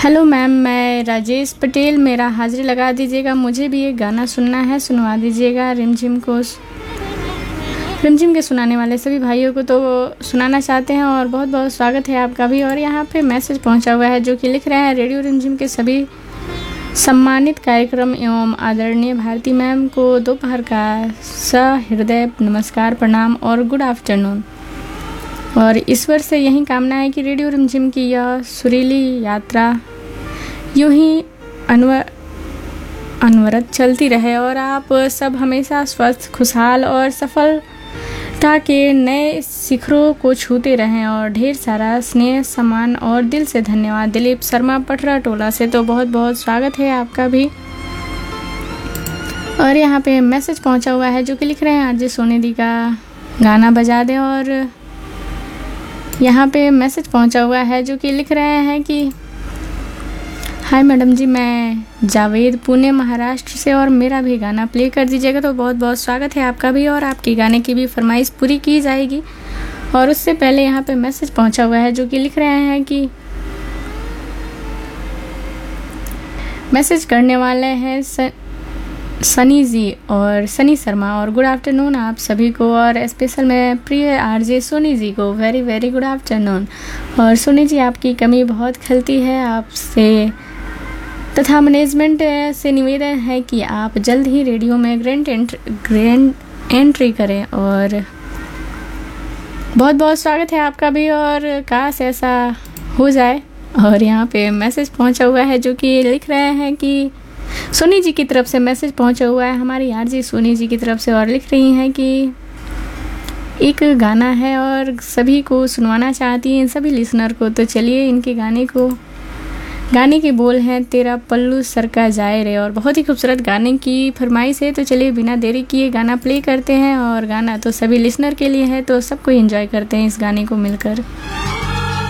Hello ma'am, मैं राजेश पटेल। मेरा हाजिरी लगा दीजिएगा। मुझे भी एक गाना सुनना है, सुनवा दीजिएगा। रिमझिम के सुनाने वाले सभी भाइयों को तो सुनाना चाहते हैं और बहुत बहुत स्वागत है आपका भी। और यहाँ पे मैसेज पहुँचा हुआ है जो कि लिख रहे हैं, रेडियो रिमझिम के सभी सम्मानित कार्यक्रम एवं आदरणीय भारती मैम को दोपहर का सहृदय नमस्कार, प्रणाम और गुड आफ्टरनून। और ईश्वर से यही कामना है कि रेडियो रिमझिम की यह सुरीली यात्रा यूं ही अनवरत चलती रहे और आप सब हमेशा स्वस्थ, खुशहाल और सफलता के नए शिखरों को छूते रहें। और ढेर सारा स्नेह, सम्मान और दिल से धन्यवाद। दिलीप शर्मा, पटरा टोला से तो बहुत बहुत स्वागत है आपका भी। और यहाँ पे मैसेज पहुँचा हुआ है जो कि लिख रहे हैं, आरजे सोनी दी का गाना बजा दें। और यहाँ पे मैसेज पहुँचा हुआ है जो कि लिख रहे हैं कि हाय मैडम जी, मैं जावेद, पुणे महाराष्ट्र से, और मेरा भी गाना प्ले कर दीजिएगा। तो बहुत बहुत स्वागत है आपका भी और आपकी गाने की भी फरमाइश पूरी की जाएगी। और उससे पहले यहाँ पे मैसेज पहुँचा हुआ है जो कि लिख रहे हैं कि मैसेज करने वाले हैं सनी जी और सनी शर्मा, और गुड आफ्टरनून आप सभी को। और स्पेशल में प्रिय आरजे सोनी जी को वेरी वेरी गुड आफ्टरनून। और सोनी जी, आपकी कमी बहुत खलती है आपसे तथा मैनेजमेंट से निवेदन है कि आप जल्द ही रेडियो में ग्रैंड एंट्री करें। और बहुत बहुत स्वागत है आपका भी और काश ऐसा हो जाए। और यहाँ पे मैसेज पहुँचा हुआ है जो कि लिख रहे हैं कि सोनी जी की तरफ से मैसेज पहुंचा हुआ है, हमारी आरजे सोनी जी की तरफ से, और लिख रही हैं कि एक गाना है और सभी को सुनवाना चाहती हैं, सभी लिसनर को। तो चलिए इनके गाने के बोल हैं, तेरा पल्लू सरका जाए रे। और बहुत ही खूबसूरत गाने की फरमाइश है। तो चलिए बिना देरी किए गाना प्ले करते हैं। और गाना तो सभी लिसनर के लिए है, तो सबको एंजॉय करते हैं इस गाने को मिलकर।